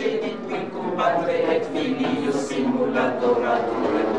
cedit qui cum patre et filii simul adoratur